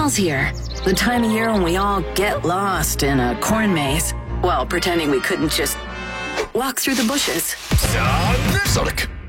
Fall's here, the time of year when we all get lost in a corn maze while pretending we couldn't just walk through the bushes. Sonic!